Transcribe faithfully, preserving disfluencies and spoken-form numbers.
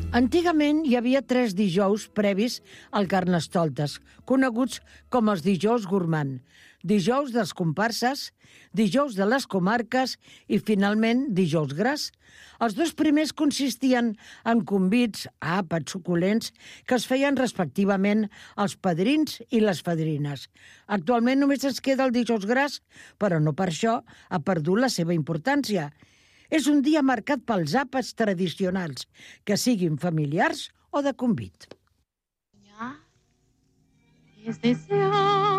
Antigament hi havia tres dijous previs al Carnestoltes, coneguts com els dijous gourmand, dijous dels comparses, dijous de les comarques i, finalment, dijous gras. Els dos primers consistien en convits, àpats suculents, que es feien respectivament als padrins i les fadrines. Actualment només es queda el dijous gras, però no per això ha perdut la seva importància. És un dia marcat pels àpats tradicionals, que siguin familiars o de convit. Es deseo